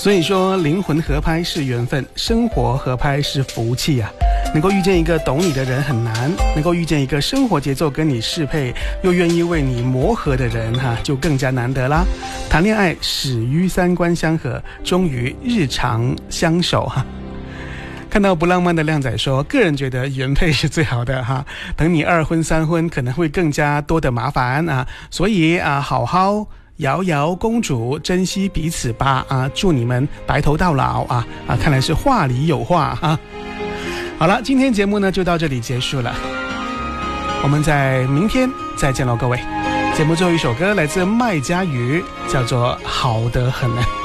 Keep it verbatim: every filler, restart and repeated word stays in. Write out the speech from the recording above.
所以说灵魂合拍是缘分，生活合拍是福气啊。能够遇见一个懂你的人很难，能够遇见一个生活节奏跟你适配又愿意为你磨合的人哈、啊，就更加难得啦。谈恋爱始于三观相合，终于日常相守哈、啊。看到不浪漫的靓仔说，个人觉得原配是最好的哈，等你二婚三婚可能会更加多的麻烦啊，所以啊，好好摇摇公主，珍惜彼此吧啊！祝你们白头到老啊啊！看来是话里有话啊。好了，今天节目呢就到这里结束了，我们在明天再见喽，各位。节目最后一首歌来自麦家瑜，叫做好得很。